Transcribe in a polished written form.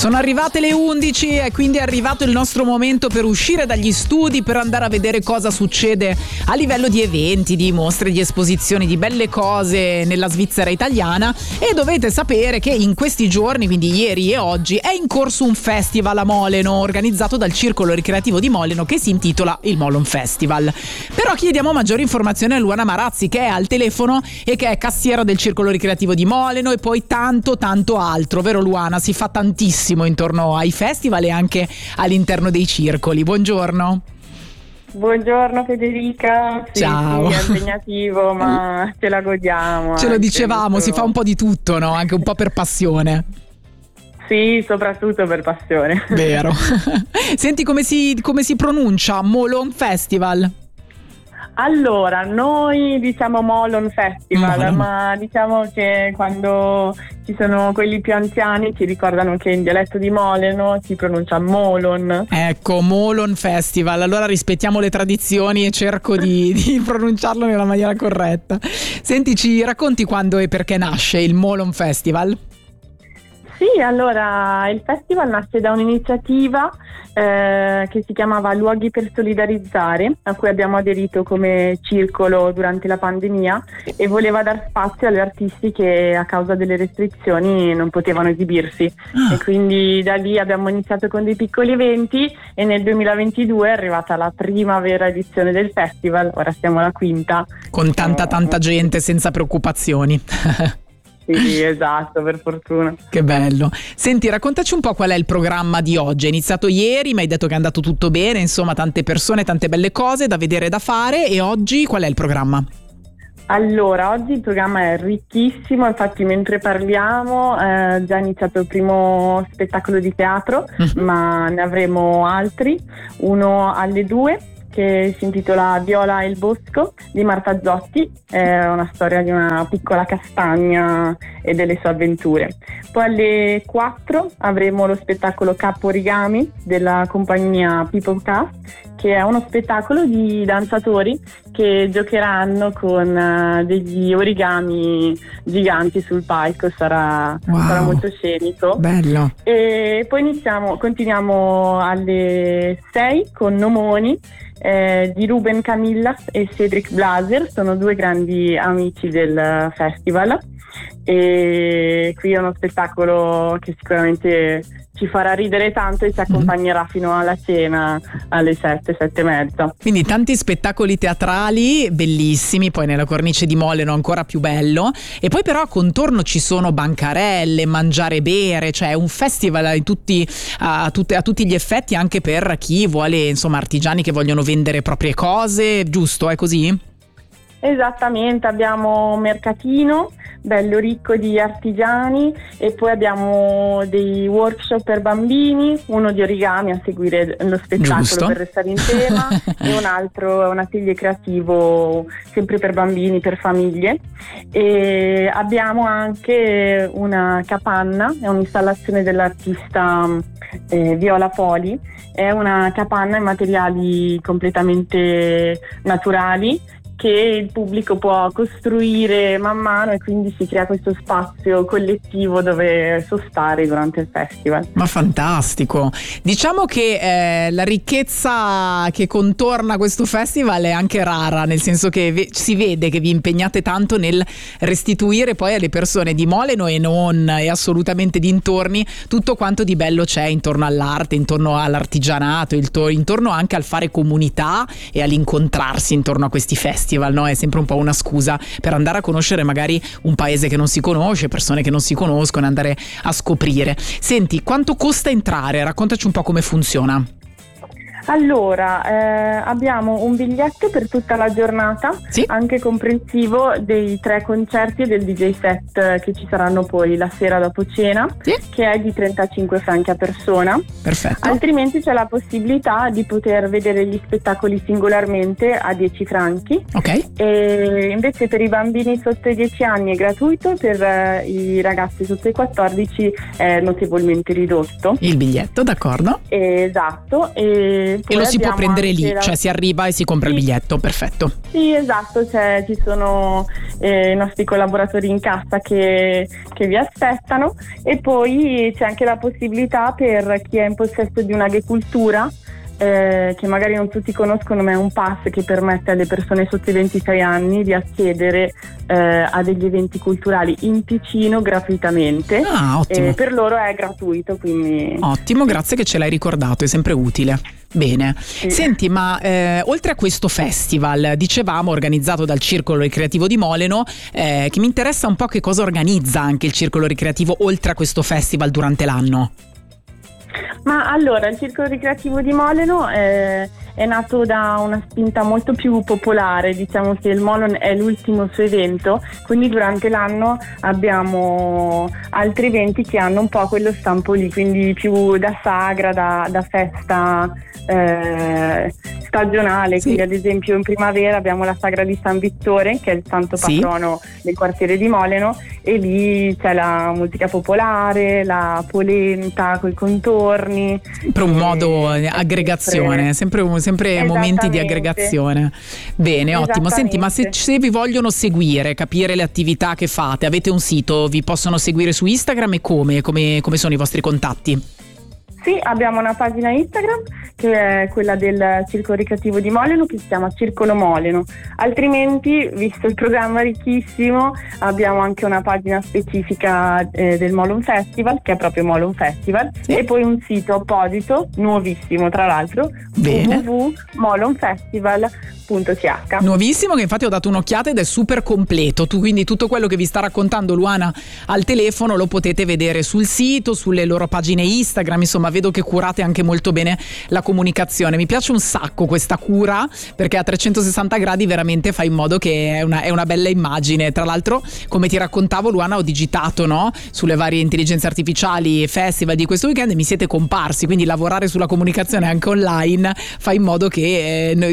Sono arrivate le 11 e quindi è arrivato il nostro momento per uscire dagli studi, per andare a vedere cosa succede a livello di eventi, di mostre, di esposizioni, di belle cose nella Svizzera italiana. E dovete sapere che in questi giorni, quindi ieri e oggi, è in corso un festival a Moleno organizzato dal Circolo Ricreativo di Moleno che si intitola il Molon Festival. Però chiediamo maggiori informazioni a Luana Marazzi, che è al telefono e che è cassiera del Circolo Ricreativo di Moleno, e poi tanto altro, vero Luana? Si fa tantissimo intorno ai festival e anche all'interno dei circoli. Buongiorno. Buongiorno Federica. Ciao. Sì, è impegnativo, ma ce la godiamo. Ce lo dicevamo, si fa un po' di tutto, no? Anche un po' per passione. Sì, soprattutto per passione. Vero. Senti, come si pronuncia Molon Festival? Allora, noi diciamo Molon Festival, Molon. ma diciamo che quando ci sono quelli più anziani ci ricordano che in dialetto di Moleno si pronuncia Molon. Ecco, Molon Festival. Allora rispettiamo le tradizioni e cerco di pronunciarlo nella maniera corretta. Senti, ci racconti quando e perché nasce il Molon Festival? Sì, allora il festival nasce da un'iniziativa che si chiamava Luoghi per Solidarizzare, a cui abbiamo aderito come circolo durante la pandemia, e voleva dar spazio agli artisti che a causa delle restrizioni non potevano esibirsi. E quindi da lì abbiamo iniziato con dei piccoli eventi e nel 2022 è arrivata la prima vera edizione del festival, ora siamo alla quinta. Con tanta gente senza preoccupazioni. Sì, esatto, per fortuna. Che bello. Senti, raccontaci un po' qual è il programma di oggi. È iniziato ieri, mi hai detto che è andato tutto bene, insomma tante persone, tante belle cose da vedere e da fare. E oggi qual è il programma? Allora, oggi il programma è ricchissimo, infatti mentre parliamo è già iniziato il primo spettacolo di teatro, ma ne avremo altri, uno alle 2 che si intitola Viola e il bosco di Marta Zotti, è una storia di una piccola castagna e delle sue avventure. Poi alle 4 avremo lo spettacolo Capo Origami della compagnia People Cast, che è uno spettacolo di danzatori che giocheranno con degli origami giganti sul palco, sarà molto scenico. Bello. E poi continuiamo alle 6 con Nomoni di Ruben Camillas e Cedric Blaser, sono due grandi amici del festival, e qui è uno spettacolo che sicuramente ci farà ridere tanto e ci accompagnerà fino alla cena alle 7 e mezza. Quindi tanti spettacoli teatrali bellissimi, poi nella cornice di Moleno ancora più bello, e poi però contorno ci sono bancarelle, mangiare e bere, cioè un festival a tutti gli effetti, anche per chi vuole, insomma, artigiani che vogliono vendere proprie cose, giusto? È così? Esattamente, abbiamo un mercatino bello ricco di artigiani e poi abbiamo dei workshop per bambini, uno di origami a seguire lo spettacolo. Giusto. Per restare in tema e un altro è un atelier creativo sempre per bambini, per famiglie, e abbiamo anche una capanna, è un'installazione dell'artista Viola Poli, è una capanna in materiali completamente naturali che il pubblico può costruire man mano, e quindi si crea questo spazio collettivo dove sostare durante il festival. Ma fantastico! Diciamo che la ricchezza che contorna questo festival è anche rara, nel senso che si vede che vi impegnate tanto nel restituire poi alle persone di Moleno e non, e assolutamente dintorni, tutto quanto di bello c'è intorno all'arte, intorno all'artigianato, intorno anche al fare comunità e all'incontrarsi intorno a questi festival. No? È sempre un po' una scusa per andare a conoscere magari un paese che non si conosce, persone che non si conoscono, andare a scoprire. Senti, quanto costa entrare? Raccontaci un po' come funziona. Allora, abbiamo un biglietto per tutta la giornata, sì, anche comprensivo dei 3 concerti e del DJ set che ci saranno poi la sera dopo cena, sì, che è di 35 franchi a persona. Perfetto. Altrimenti c'è la possibilità di poter vedere gli spettacoli singolarmente a 10 franchi. Ok. E invece per i bambini sotto i 10 anni è gratuito, per i ragazzi sotto i 14 è notevolmente ridotto. Il biglietto, d'accordo. Esatto. E E lo si può prendere lì, cioè si arriva e si compra il biglietto, perfetto. Sì, esatto, ci sono i nostri collaboratori in cassa che vi aspettano, e poi c'è anche la possibilità per chi è in possesso di un'agricoltura, che magari non tutti conoscono, ma è un pass che permette alle persone sotto i 26 anni di accedere a degli eventi culturali in Ticino gratuitamente. Ottimo. Per loro è gratuito, quindi... Ottimo, grazie che ce l'hai ricordato, è sempre utile. Bene, sì. Senti, ma oltre a questo festival, dicevamo, organizzato dal Circolo Ricreativo di Moleno, che mi interessa un po' che cosa organizza anche il Circolo Ricreativo oltre a questo festival durante l'anno. Ma allora, il Circolo Ricreativo di Moleno è nato da una spinta molto più popolare, diciamo che il Molon è l'ultimo suo evento, quindi durante l'anno abbiamo altri eventi che hanno un po' quello stampo lì, quindi più da sagra, da festa stagionale. Sì. Quindi ad esempio in primavera abbiamo la sagra di San Vittore, che è il santo patrono del quartiere di Moleno, e lì c'è la musica popolare, la polenta coi contorni. Sempre un modo aggregazione, sempre momenti di aggregazione. Bene, ottimo. Senti, ma se vi vogliono seguire, capire le attività che fate, avete un sito, vi possono seguire su Instagram, e come sono i vostri contatti? Sì, abbiamo una pagina Instagram che è quella del Circolo Ricreativo di Moleno, che si chiama Circolo Moleno. Altrimenti, visto il programma ricchissimo, abbiamo anche una pagina specifica del Molon Festival, che è proprio Molon Festival, e poi un sito apposito, nuovissimo tra l'altro, www.molonfestival.ch. Nuovissimo, che infatti ho dato un'occhiata ed è super completo. Quindi tutto quello che vi sta raccontando Luana al telefono lo potete vedere sul sito, sulle loro pagine Instagram. Insomma, vedo che curate anche molto bene la comunicazione. Mi piace un sacco questa cura, perché a 360 gradi veramente fa in modo che è una bella immagine. Tra l'altro, come ti raccontavo, Luana, ho digitato, no, sulle varie intelligenze artificiali e festival di questo weekend, e mi siete comparsi. Quindi lavorare sulla comunicazione anche online fa in modo che